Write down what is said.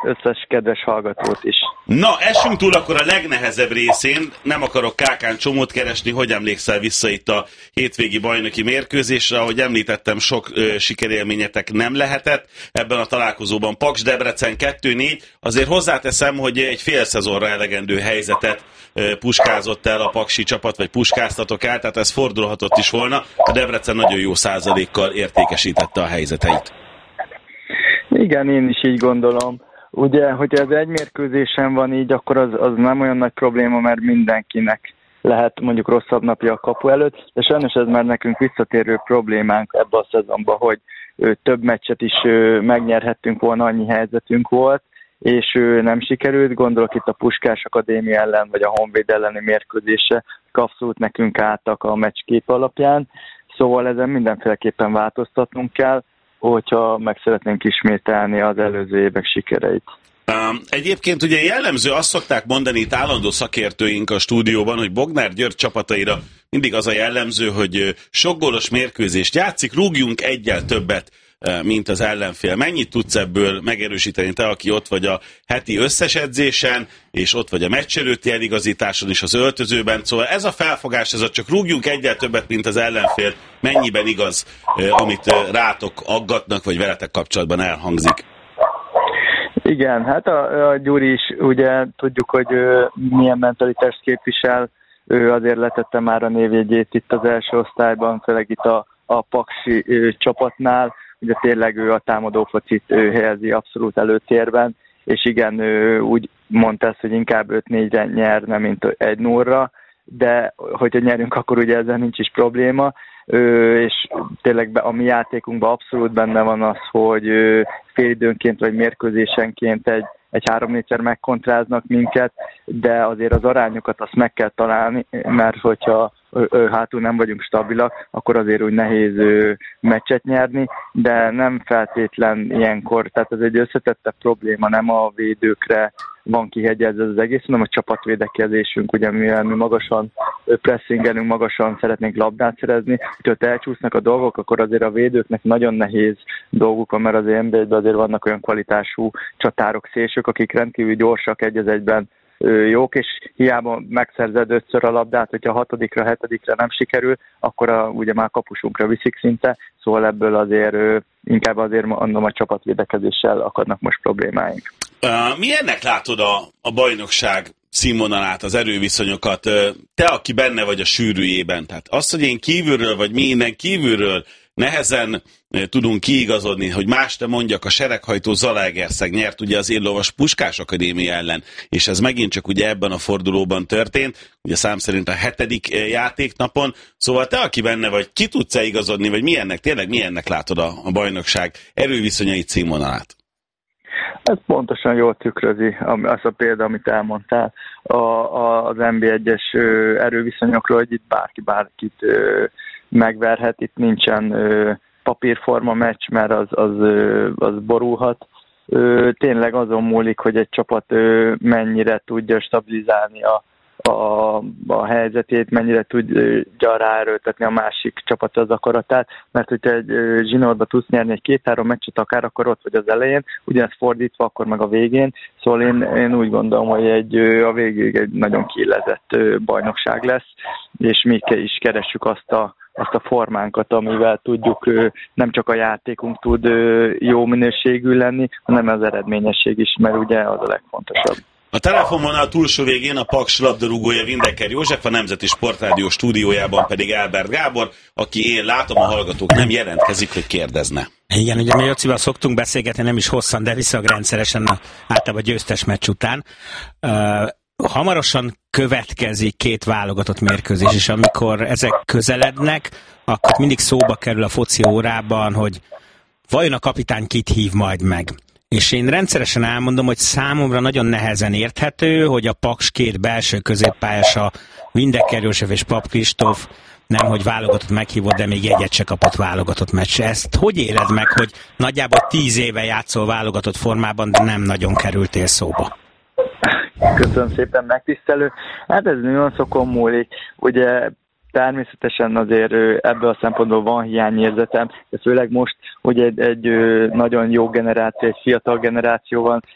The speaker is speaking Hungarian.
összes kedves hallgatót is. Na, essünk túl akkor a legnehezebb részén, nem akarok kákán csomót keresni, hogy emlékszel vissza itt a hétvégi bajnoki mérkőzésre, ahogy említettem, sok sikerélményetek nem lehetett, ebben a találkozóban Paks Debrecen 2-4, azért hozzáteszem, hogy egy fél szezonra elegendő helyzetet puskázott el a paksi csapat, vagy puskáztatok el, tehát ez fordulhatott is volna, a Debrecen nagyon jó százalékkal értékesítette a helyzeteit. Igen, én is így gondolom. Ugye, hogyha ez egy mérkőzésen van így, akkor az nem olyan nagy probléma, mert mindenkinek lehet mondjuk rosszabb napja a kapu előtt, de sajnos ez már nekünk visszatérő problémánk ebbe a szezonban, hogy több meccset is megnyerhettünk volna, annyi helyzetünk volt, és nem sikerült. Gondolok itt a Puskás Akadémia ellen, vagy a Honvéd elleni mérkőzése, abszolút nekünk álltak a meccskép alapján, szóval ezen mindenféleképpen változtatnunk kell, hogyha meg szeretnénk ismételni az előző évek sikereit. Egyébként ugye jellemző, azt szokták mondani itt állandó szakértőink a stúdióban, hogy Bognár György csapataira mindig az a jellemző, hogy sok gólos mérkőzést játszik, rúgjunk egyel többet, mint az ellenfél. Mennyit tudsz ebből megerősíteni te, aki ott vagy a heti összes edzésen, és ott vagy a meccs előtti eligazításon is az öltözőben, szóval ez a felfogás, ez a csak rúgjunk egyel többet, mint az ellenfél, mennyiben igaz, amit rátok aggatnak, vagy veletek kapcsolatban elhangzik? Igen, hát a Gyuri is, ugye tudjuk, hogy milyen mentalitást képvisel, ő azért letette már a névjegyét itt az első osztályban, főleg itt a Paksi csapatnál, ugye tényleg ő a támadó focit helyezi abszolút előtérben, és igen, ő úgy mondta ezt, hogy inkább 5-4-re nyerne, mint 1-0-ra, de hogyha nyerünk, akkor ugye ezzel nincs is probléma, és tényleg a mi játékunkban abszolút benne van az, hogy félidőnként vagy mérkőzésenként egy 3-4-szer megkontráznak minket, de azért az arányokat azt meg kell találni, mert hogyha hátul nem vagyunk stabilak, akkor azért úgy nehéz meccset nyerni, de nem feltétlen ilyenkor, tehát ez egy összetettebb probléma, nem a védőkre van kihegyezve az egész, hanem a csapatvédekezésünk, ugye mivel mi magasan pressingelünk, magasan szeretnénk labdát szerezni, hogy elcsúsznak a dolgok, akkor azért a védőknek nagyon nehéz dolguk van, mert az NBA-ben azért vannak olyan kvalitású csatárok, szélsők, akik rendkívül gyorsak egy az egyben jók, és hiába megszerzed 5-ször a labdát, hogyha a 6-ra, 7-re nem sikerül, akkor ugye már kapusunkra viszik szinte, szóval ebből azért inkább azért mondom, a csapatvédekezéssel akadnak most problémáink. Milyennek látod a bajnokság színvonalát, az erőviszonyokat, te, aki benne vagy a sűrűjében? Tehát azt, hogy én kívülről, vagy mi innen kívülről nehezen tudunk kiigazodni, hogy más te mondjak, a sereghajtó Zalaegerszeg nyert ugye az Éllovas Puskás Akadémia ellen, és ez megint csak ugye ebben a fordulóban történt, ugye szám szerint a 7. játéknapon, szóval te, aki benne vagy, ki tudsz-e igazodni, vagy milyennek látod a bajnokság erőviszonyait, színvonalát? Ez pontosan jól tükrözi az a példa, amit elmondtál az NB1-es erőviszonyokról, hogy itt bárki bárkit megverhet, itt nincsen papírforma meccs, mert az borulhat. Tényleg azon múlik, hogy egy csapat mennyire tudja stabilizálni a helyzetét, mennyire tudja ráerőltetni a másik csapat az akaratát, mert hogyha egy zsinórba tudsz nyerni egy 2-3 meccset akár, akkor ott vagy az elején, ugyanezt fordítva, akkor meg a végén. Szóval én úgy gondolom, hogy a végig egy nagyon kiélezett bajnokság lesz, és mi is keressük azt a formánkat, amivel tudjuk, nem csak a játékunk tud jó minőségű lenni, hanem az eredményesség is, mert ugye az a legfontosabb. A telefonvonal túlsó végén a Paks labdarúgója Vindeker József, a Nemzeti Sportrádió stúdiójában pedig Albert Gábor, aki én látom, a hallgatók nem jelentkezik, hogy kérdezne. Igen, ugye mi Jocival szoktunk beszélgetni, nem is hosszan, de viszonylag rendszeresen általában győztes meccs után. Hamarosan következik 2 válogatott mérkőzés, és amikor ezek közelednek, akkor mindig szóba kerül a foci órában, hogy vajon a kapitány kit hív majd meg. És én rendszeresen elmondom, hogy számomra nagyon nehezen érthető, hogy a Paks 2 belső középpályása, Vindeker József és Pap Kristóf nemhogy válogatott meghívott, de még egyet se kapott válogatott meccs. Ezt hogy éled meg, hogy nagyjából 10 éve játszol válogatott formában, de nem nagyon kerültél szóba? Köszönöm szépen, megtisztelő. Hát ez nüanszokon múlik. Ugye természetesen azért ebből a szempontból van hiányérzetem, de főleg most, hogy egy nagyon jó generáció, egy fiatal generáció van,